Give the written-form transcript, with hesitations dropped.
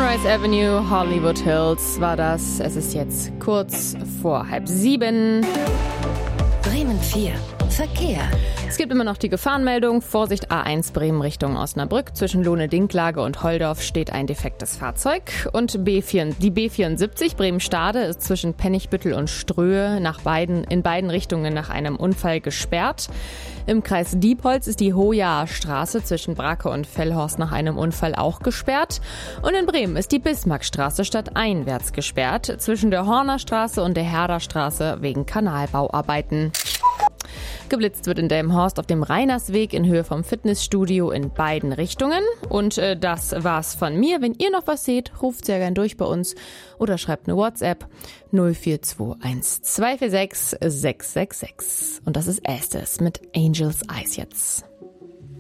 Sunrise Avenue, Hollywood Hills war das. Es ist jetzt kurz vor 6:30. Bremen 4. Verkehr. Es gibt immer noch die Gefahrenmeldung. Vorsicht A1 Bremen Richtung Osnabrück. Zwischen Lohne-Dinklage und Holdorf steht ein defektes Fahrzeug. Und die B74 Bremen-Stade ist zwischen Pennigbüttel und Ströhe in beiden Richtungen nach einem Unfall gesperrt. Im Kreis Diepholz ist die Hojaer Straße zwischen Brake und Fellhorst nach einem Unfall auch gesperrt. Und in Bremen ist die Bismarckstraße stadteinwärts gesperrt, zwischen der Horner Straße und der Herderstraße wegen Kanalbauarbeiten. Geblitzt wird in Delmenhorst auf dem Rainersweg in Höhe vom Fitnessstudio in beiden Richtungen. Und das war's von mir. Wenn ihr noch was seht, ruft sehr gern durch bei uns oder schreibt eine WhatsApp 0421 246 666. Und das ist Estes mit Angels Eyes jetzt.